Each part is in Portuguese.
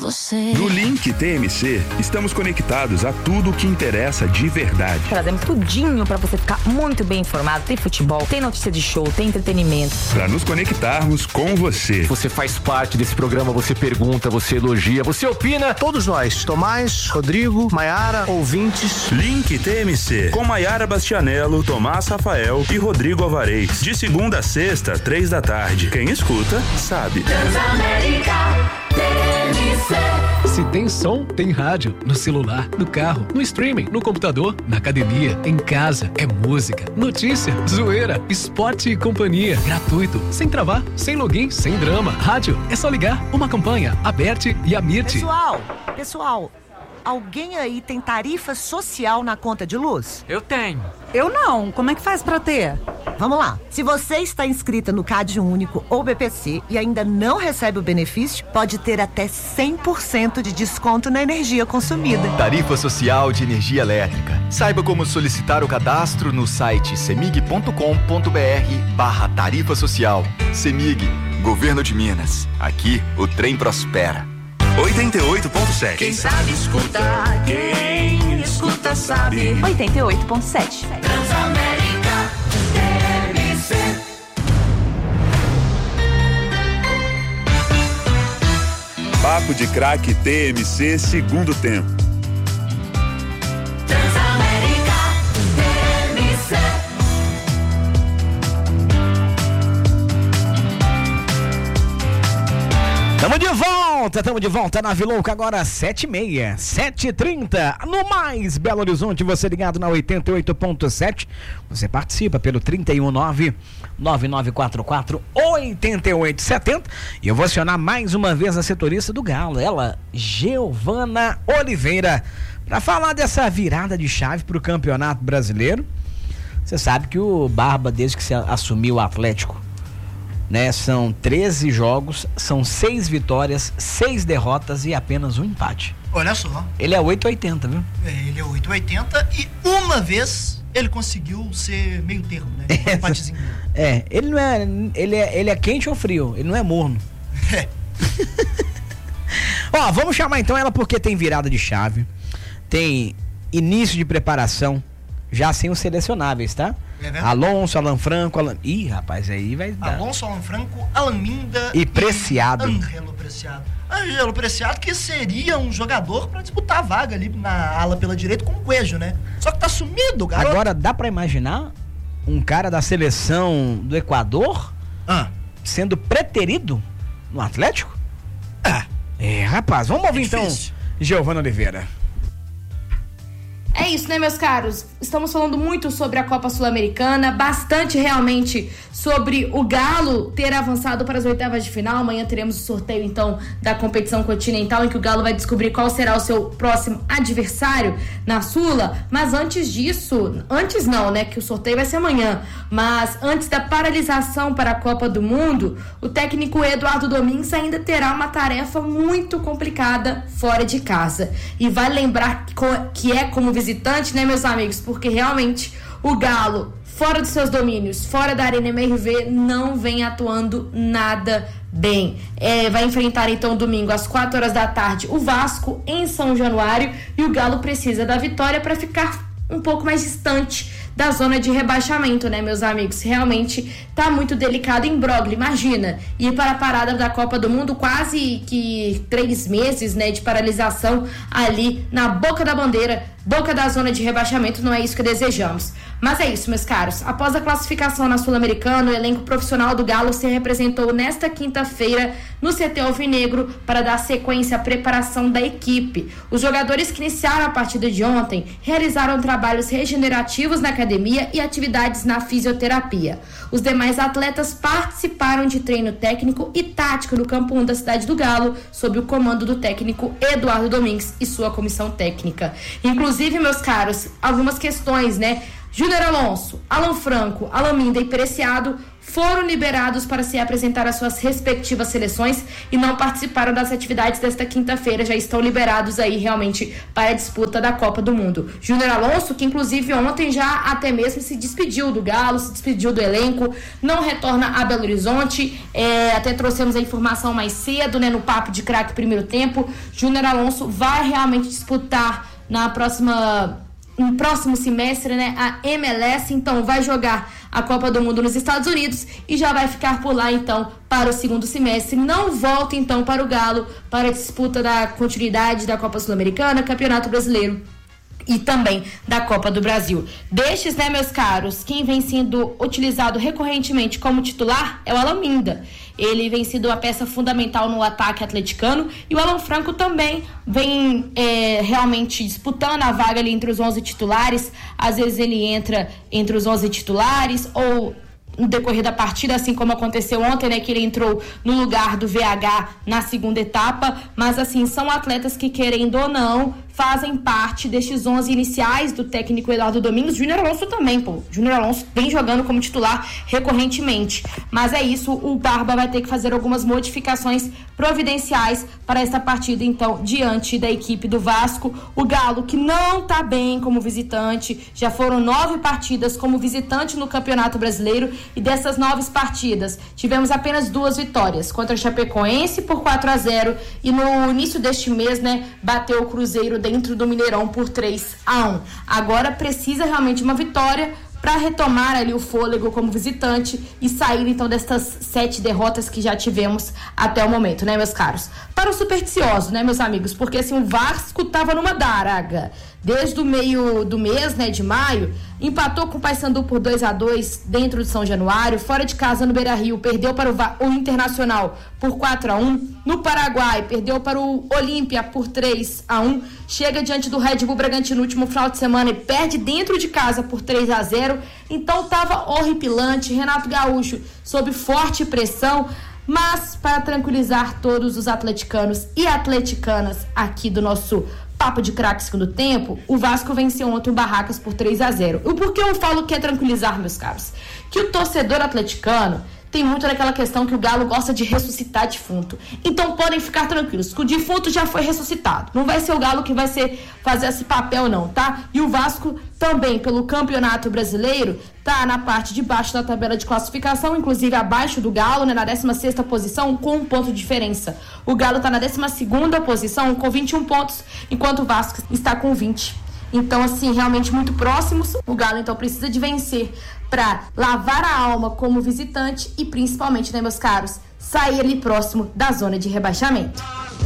você. No Link TMC, estamos conectados a tudo o que interessa de verdade. Trazemos tudinho pra você ficar muito bem informado. Tem futebol, tem notícia de show, tem entretenimento. Para nos conectarmos com você. Você faz parte desse programa, você pergunta, você elogia, você opina. Todos nós, Tomás, Rodrigo, Maiara, ouvintes. Link TMC, com Maiara Bastianello, Tomás Rafael e Rodrigo Alvarez. De segunda a sexta, 3 da tarde. Quem escuta, sabe. Transamérica TMC. Se tem som, tem rádio. No celular, no carro, no streaming, no computador, na academia, em casa. É música, notícia, zoeira, esporte e companhia. Gratuito, sem travar, sem login, sem drama. Rádio, é só ligar. Uma campanha, Aberte e Amirte. Pessoal, alguém aí tem tarifa social na conta de luz? Eu tenho. Eu não. Como é que faz pra ter? Vamos lá. Se você está inscrita no Cade Único ou BPC e ainda não recebe o benefício, pode ter até 100% de desconto na energia consumida. Tarifa Social de Energia Elétrica. Saiba como solicitar o cadastro no site cemig.com.br/tarifa social. Cemig, Governo de Minas. Aqui o trem prospera. 88.7. Quem sabe escutar, quem escuta sabe. 88.7. Transamérica TMC. Papo de Craque TMC, segundo tempo. Transamérica TMC. Tamo de volta na Vilouca agora 7h30, 7h30, no mais Belo Horizonte, você ligado na 88.7, você participa pelo 319-9944-8870 e eu vou acionar mais uma vez a setorista do Galo, ela, Giovana Oliveira, para falar dessa virada de chave pro Campeonato Brasileiro. Você sabe que o Barba, desde que se assumiu o Atlético, né, são 13 jogos, são 6 vitórias, 6 derrotas e apenas um empate. Olha só. Ele é 880, viu? Ele é 880 e uma vez ele conseguiu ser meio termo, né? Um empatezinho. Ele não é, ele é quente ou frio, ele não é morno. Ó, vamos chamar então ela porque tem virada de chave, tem início de preparação, já sem os selecionáveis, tá? Alonso, Alan Franco, Ih, rapaz, aí vai dar. Alonso, Alan Franco, Alan Minda e Preciado. Ângelo Preciado. Ângelo Preciado, que seria um jogador pra disputar a vaga ali na ala pela direita com o Coelho, né? Só que tá sumido, garoto. Agora, dá pra imaginar um cara da seleção do Equador sendo preterido no Atlético? Rapaz, vamos ouvir então Giovana Oliveira. É isso, né, meus caros? Estamos falando muito sobre a Copa Sul-Americana, bastante realmente sobre o Galo ter avançado para as oitavas de final. Amanhã teremos o sorteio, então, da competição continental, em que o Galo vai descobrir qual será o seu próximo adversário na Sula. Mas antes disso, antes não, né, que o sorteio vai ser amanhã, mas antes da paralisação para a Copa do Mundo, o técnico Eduardo Domingues ainda terá uma tarefa muito complicada fora de casa. E vale lembrar que é como visitante, né, meus amigos, porque realmente o Galo, fora dos seus domínios, fora da Arena MRV, não vem atuando nada bem. Vai enfrentar então domingo às 4 horas da tarde o Vasco em São Januário e o Galo precisa da vitória para ficar um pouco mais distante da zona de rebaixamento, né, meus amigos? Realmente tá muito delicado em imbróglio. Imagina, ir para a parada da Copa do Mundo, quase que 3 meses, né, de paralisação ali na boca da bandeira, boca da zona de rebaixamento. Não é isso que desejamos. Mas é isso, meus caros. Após a classificação na Sul-Americana, o elenco profissional do Galo se representou nesta quinta-feira no CT Alvinegro para dar sequência à preparação da equipe. Os jogadores que iniciaram a partida de ontem realizaram trabalhos regenerativos na academia e atividades na fisioterapia. Os demais atletas participaram de treino técnico e tático no Campo 1 da cidade do Galo, sob o comando do técnico Eduardo Domingues e sua comissão técnica. Inclusive, meus caros, algumas questões, né? Júnior Alonso, Alan Franco, Alan Minda e Preciado foram liberados para se apresentar às suas respectivas seleções e não participaram das atividades desta quinta-feira. Já estão liberados aí realmente para a disputa da Copa do Mundo. Júnior Alonso, que inclusive ontem já até mesmo se despediu do Galo, se despediu do elenco, não retorna a Belo Horizonte. Até trouxemos a informação mais cedo, né, no Papo de Craque primeiro tempo. Júnior Alonso vai realmente disputar no próximo semestre, né, a MLS, então vai jogar a Copa do Mundo nos Estados Unidos e já vai ficar por lá então para o segundo semestre. Não volta então para o Galo para a disputa da continuidade da Copa Sul-Americana, Campeonato Brasileiro e também da Copa do Brasil. Destes, né, meus caros, quem vem sendo utilizado recorrentemente como titular é o Alan Minda. Ele vem sendo uma peça fundamental no ataque atleticano e o Alan Franco também vem realmente disputando a vaga ali entre os 11 titulares. Às vezes ele entra entre os 11 titulares ou no decorrer da partida, assim como aconteceu ontem, né, que ele entrou no lugar do VH na segunda etapa, mas assim, são atletas que, querendo ou não, fazem parte destes 11 iniciais do técnico Eduardo Domingos. Júnior Alonso também, Júnior Alonso vem jogando como titular recorrentemente, mas é isso, o Barba vai ter que fazer algumas modificações providenciais para essa partida, então, diante da equipe do Vasco. O Galo, que não tá bem como visitante, já foram 9 partidas como visitante no Campeonato Brasileiro, e dessas 9 partidas, tivemos apenas 2 vitórias, contra a Chapecoense por 4-0, e no início deste mês, né, bateu o Cruzeiro dentro do Mineirão por 3-1. Agora precisa realmente de uma vitória para retomar ali o fôlego como visitante e sair então destas 7 derrotas que já tivemos até o momento, né, meus caros? Para o supersticioso, né, meus amigos? Porque assim, o Vasco tava numa daraga desde o meio do mês, né, de maio, empatou com o Paysandu por 2-2 dentro de São Januário, fora de casa no Beira-Rio, perdeu para o Internacional por 4-1, no Paraguai perdeu para o Olímpia por 3-1, chega diante do Red Bull Bragantino no último final de semana e perde dentro de casa por 3-0, então tava horripilante. Renato Gaúcho sob forte pressão, mas para tranquilizar todos os atleticanos e atleticanas aqui do nosso Papo de Craque segundo tempo, o Vasco venceu ontem o Barracas por 3-0. E por que eu falo que é tranquilizar, meus caros? Que o torcedor atleticano tem muito naquela questão que o Galo gosta de ressuscitar defunto. Então podem ficar tranquilos, que o defunto já foi ressuscitado. Não vai ser o Galo que vai fazer esse papel não, tá? E o Vasco também, pelo Campeonato Brasileiro, tá na parte de baixo da tabela de classificação, inclusive abaixo do Galo, né, na 16ª posição, com 1 ponto de diferença. O Galo tá na 12ª posição, com 21 pontos, enquanto o Vasco está com 20. Então, assim, realmente muito próximos. O Galo, então, precisa de vencer para lavar a alma como visitante e, principalmente, né, meus caros, sair ali próximo da zona de rebaixamento.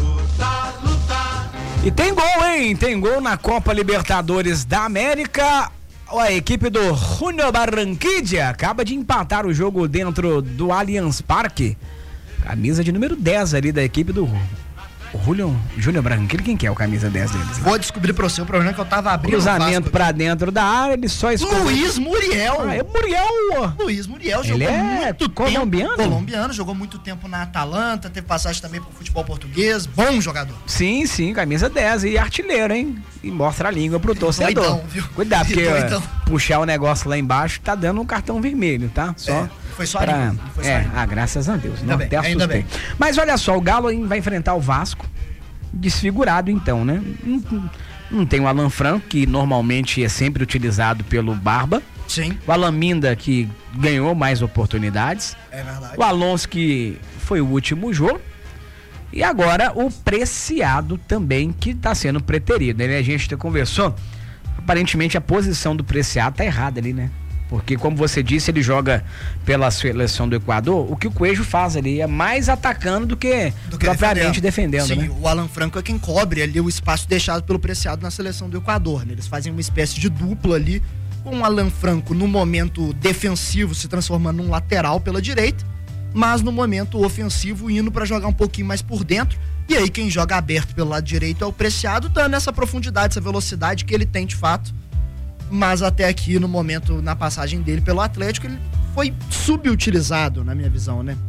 E tem gol, hein? Tem gol na Copa Libertadores da América. A equipe do Junior Barranquilla acaba de empatar o jogo dentro do Allianz Parque. Camisa de número 10 ali da equipe do Júnior Barranquilla. Quem que é o camisa 10 deles? Vou descobrir pra você, o problema é que eu tava abrindo cruzamento pra dentro da área, ele só escolheu. Luiz Muriel. É Muriel. Luiz Muriel jogou muito colombiano? Tempo. Colombiano, jogou muito tempo na Atalanta, teve passagem também pro futebol português, bom jogador. Sim, camisa 10 e artilheiro, hein? E mostra a língua pro torcedor. Doidão, viu? Cuidado, porque puxar o negócio lá embaixo tá dando um cartão vermelho, tá? Só foi só pra... graças a Deus. Ainda bem, ainda bem. Mas olha só, o Galo vai enfrentar o Vasco desfigurado então, né? Não tem o Alan Franco, que normalmente é sempre utilizado pelo Barba. Sim. O Alan Minda, que ganhou mais oportunidades. É verdade. O Alonso, que foi o último jogo. E agora o Preciado também, que está sendo preterido. A gente conversou, aparentemente a posição do Preciado tá errada ali, né? Porque, como você disse, ele joga pela seleção do Equador. O que o Coelho faz ali é mais atacando do que propriamente defendendo. Sim, né? O Alan Franco é quem cobre ali o espaço deixado pelo Preciado na seleção do Equador, né? Eles fazem uma espécie de dupla ali, com o Alan Franco no momento defensivo se transformando num lateral pela direita, mas no momento ofensivo indo para jogar um pouquinho mais por dentro. E aí quem joga aberto pelo lado direito é o Preciado, dando essa profundidade, essa velocidade que ele tem de fato. Mas até aqui, no momento, na passagem dele pelo Atlético, ele foi subutilizado, na minha visão, né?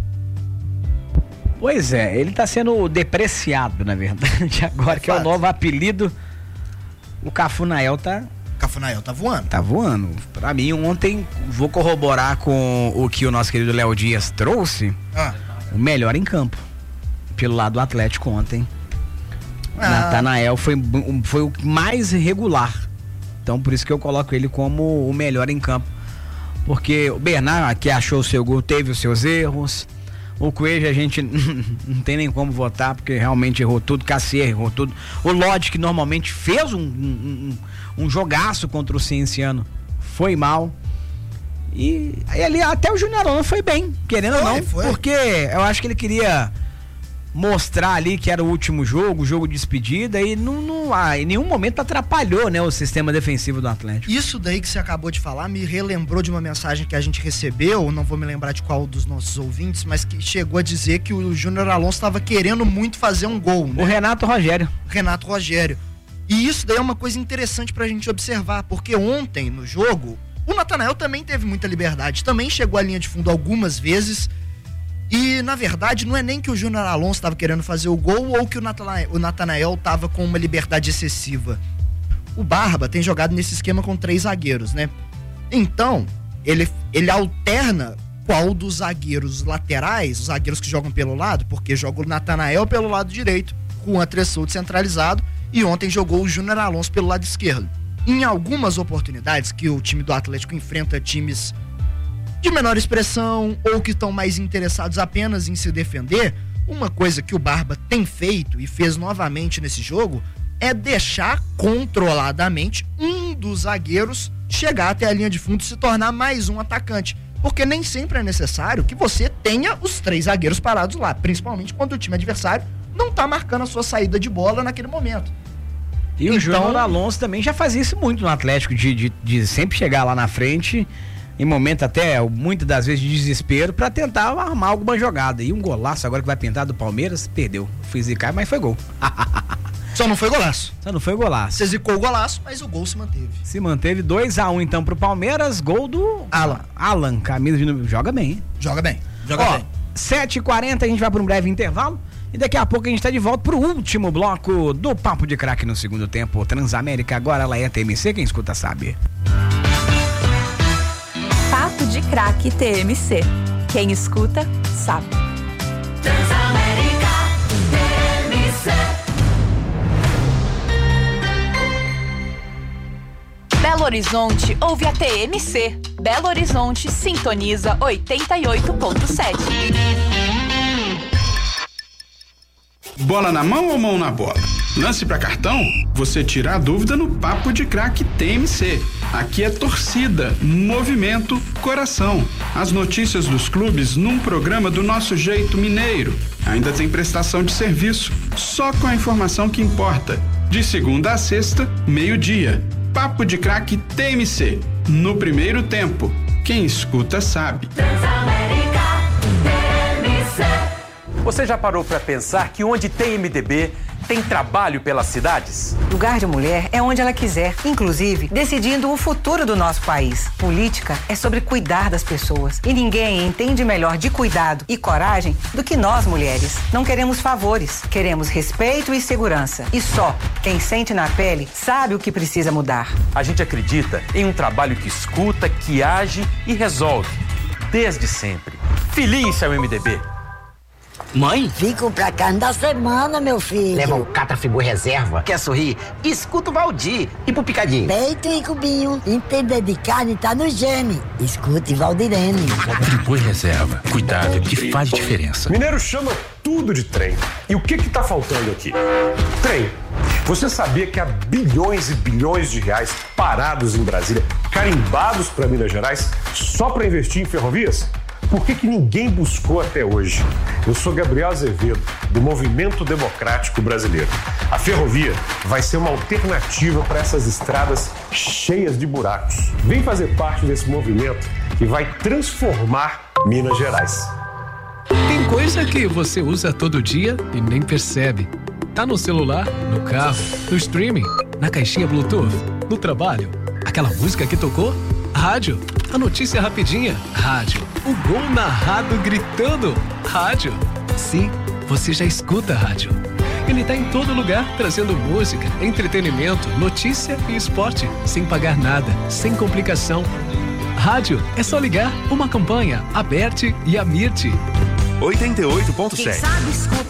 Pois é, ele tá sendo depreciado, na verdade, agora que é o novo apelido. O Cafunael tá Cafunael tá voando. Tá voando. Pra mim, ontem, vou corroborar com o que o nosso querido Léo Dias trouxe. O melhor em campo. Pelo lado do Atlético ontem. Natanael foi o mais regular. Então, por isso que eu coloco ele como o melhor em campo. Porque o Bernard, que achou o seu gol, teve os seus erros. O Coelho a gente não tem nem como votar, porque realmente errou tudo. Cassier errou tudo. O Lodge, que normalmente fez um jogaço contra o Cienciano, foi mal. E ali até o Júnior Alonso foi bem, querendo ou não. Porque eu acho que ele queria mostrar ali que era o último jogo de despedida, e em nenhum momento atrapalhou, né, o sistema defensivo do Atlético. Isso daí que você acabou de falar me relembrou de uma mensagem que a gente recebeu, não vou me lembrar de qual dos nossos ouvintes, mas que chegou a dizer que o Júnior Alonso estava querendo muito fazer um gol, né? O Renato Rogério. E isso daí é uma coisa interessante pra gente observar, porque ontem no jogo o Natanael também teve muita liberdade, também chegou à linha de fundo algumas vezes. E, na verdade, não é nem que o Júnior Alonso estava querendo fazer o gol ou que o Natanael estava com uma liberdade excessiva. O Barba tem jogado nesse esquema com 3 zagueiros, né? Então, ele alterna qual dos zagueiros laterais, os zagueiros que jogam pelo lado, porque joga o Natanael pelo lado direito, com o André Souto centralizado, e ontem jogou o Júnior Alonso pelo lado esquerdo. Em algumas oportunidades que o time do Atlético enfrenta times de menor expressão ou que estão mais interessados apenas em se defender, uma coisa que o Barba tem feito e fez novamente nesse jogo é deixar controladamente um dos zagueiros chegar até a linha de fundo e se tornar mais um atacante, porque nem sempre é necessário que você tenha os 3 zagueiros parados lá, principalmente quando o time adversário não tá marcando a sua saída de bola naquele momento. E o Júnior Alonso também já fazia isso muito no Atlético, de sempre chegar lá na frente, em momento até, muitas das vezes, de desespero, pra tentar armar alguma jogada. E um golaço agora que vai pintar do Palmeiras, perdeu. Fui zicar, mas foi gol. Só não foi golaço. Você zicou o golaço, mas o gol se manteve. Se manteve 2-1 então pro Palmeiras, gol do Alan, camisa de... Joga bem, hein? Joga bem. 7h40, a gente vai para um breve intervalo. E daqui a pouco a gente tá de volta pro último bloco do Papo de Craque no segundo tempo. Transamérica, agora ela é TMC, quem escuta sabe. Papo de Craque TMC. Quem escuta, sabe. Transamérica TMC. Belo Horizonte ouve a TMC. Belo Horizonte sintoniza 88.7. Bola na mão ou mão na bola? Lance pra cartão? Você tira a dúvida no Papo de Craque TMC. Aqui é torcida, movimento, coração. As notícias dos clubes num programa do nosso jeito mineiro. Ainda tem prestação de serviço, só com a informação que importa. De segunda a sexta, meio-dia. Papo de Craque TMC. No primeiro tempo. Quem escuta sabe. Transamérica TMC. Você já parou para pensar que onde tem MDB, tem trabalho pelas cidades? Lugar de mulher é onde ela quiser, inclusive decidindo o futuro do nosso país. Política é sobre cuidar das pessoas. E ninguém entende melhor de cuidado e coragem do que nós, mulheres. Não queremos favores, queremos respeito e segurança. E só quem sente na pele sabe o que precisa mudar. A gente acredita em um trabalho que escuta, que age e resolve. Desde sempre. Filie-se ao MDB. Mãe? Fico pra carne da semana, meu filho. Leva o Catrafibu reserva. Quer sorrir? Escuta o Valdir. E pro picadinho? Peito e cubinho. Entender de carne tá no gene. Escute Valdirene. Catrafibu reserva. Cuidado que faz diferença. Mineiro chama tudo de trem. E o que tá faltando aqui? Trem. Você sabia que há bilhões e bilhões de reais parados em Brasília, carimbados para Minas Gerais, só para investir em ferrovias? Por que ninguém buscou até hoje? Eu sou Gabriel Azevedo, do Movimento Democrático Brasileiro. A ferrovia vai ser uma alternativa para essas estradas cheias de buracos. Vem fazer parte desse movimento que vai transformar Minas Gerais. Tem coisa que você usa todo dia e nem percebe. Tá no celular, no carro, no streaming, na caixinha Bluetooth, no trabalho. Aquela música que tocou? Rádio. A notícia rapidinha? Rádio. O gol narrado gritando? Rádio. Sim, você já escuta rádio. Ele tá em todo lugar, trazendo música, entretenimento, notícia e esporte, sem pagar nada, sem complicação. Rádio é só ligar. Uma campanha, Aberte e Amirte. 88.7. Quem sabe escuta.